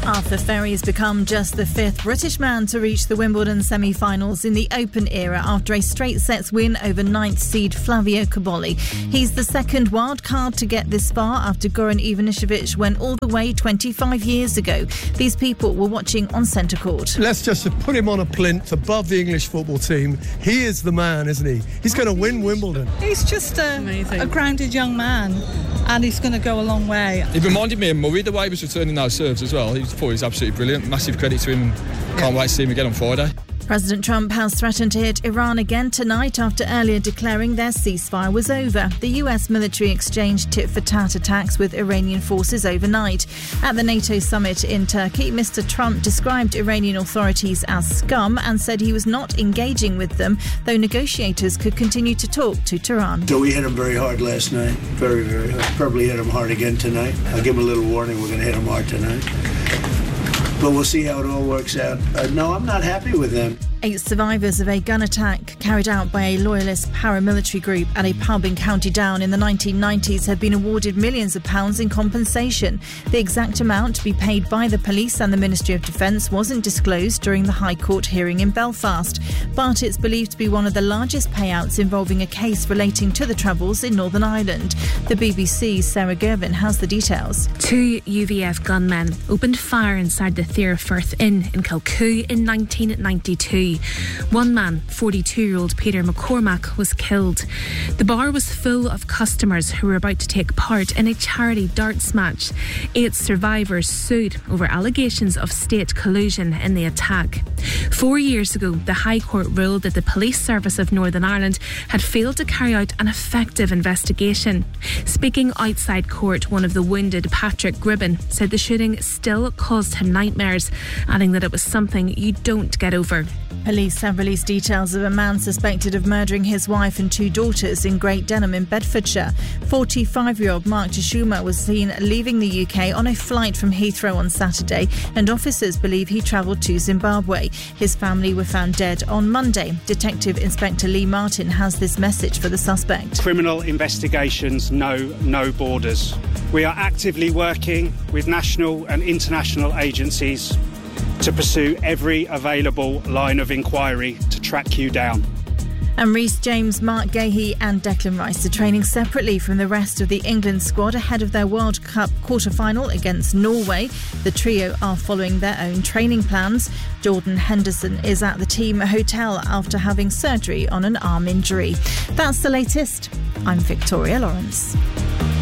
Arthur Ferry has become just the fifth British man to reach the Wimbledon semi-finals in the Open era after a straight sets win over ninth seed Flavio Cobolli. He's the second wild card to get this far after Goran Ivanišević went all the way 25 years ago. These people were watching on centre court. Let's just put him on a plinth above the English football team. He is the man, isn't he? He's going to win Wimbledon. He's just a grounded young man, and he's going to go a long way. He reminded me of Murray, the way he was returning those serves as well. I thought he was absolutely brilliant. Massive credit to him. Can't wait to see him again on Friday. President Trump has threatened to hit Iran again tonight after earlier declaring their ceasefire was over. The US military exchanged tit-for-tat attacks with Iranian forces overnight. At the NATO summit in Turkey, Mr. Trump described Iranian authorities as scum and said he was not engaging with them, though negotiators could continue to talk to Tehran. So we hit him very hard last night. Very, very hard. Probably hit him hard again tonight. I'll give him a little warning. We're going to hit him hard tonight. But we'll see how it all works out. No, I'm not happy with them. 8 survivors of a gun attack carried out by a loyalist paramilitary group at a pub in County Down in the 1990s have been awarded millions of pounds in compensation. The exact amount to be paid by the police and the Ministry of Defence wasn't disclosed during the High Court hearing in Belfast, but it's believed to be one of the largest payouts involving a case relating to the Troubles in Northern Ireland. The BBC's Sarah Gervin has the details. 2 UVF gunmen opened fire inside the Thierfirth Inn in Kilcoo in 1992. One man, 42-year-old Peter McCormack, was killed. The bar was full of customers who were about to take part in a charity darts match. 8 survivors sued over allegations of state collusion in the attack. 4 years ago, the High Court ruled that the Police Service of Northern Ireland had failed to carry out an effective investigation. Speaking outside court, one of the wounded, Patrick Gribben, said the shooting still caused him nightmares, adding that it was something you don't get over. Police have released details of a man suspected of murdering his wife and 2 daughters in Great Denham in Bedfordshire. 45-year-old Mark Tashuma was seen leaving the UK on a flight from Heathrow on Saturday, and officers believe he travelled to Zimbabwe. His family were found dead on Monday. Detective Inspector Lee Martin has this message for the suspect. Criminal investigations know no borders. We are actively working with national and international agencies to pursue every available line of inquiry to track you down. And Reece James, Mark Gahey and Declan Rice are training separately from the rest of the England squad ahead of their World Cup quarter-final against Norway. The trio are following their own training plans. Jordan Henderson is at the team hotel after having surgery on an arm injury. That's the latest. I'm Victoria Lawrence.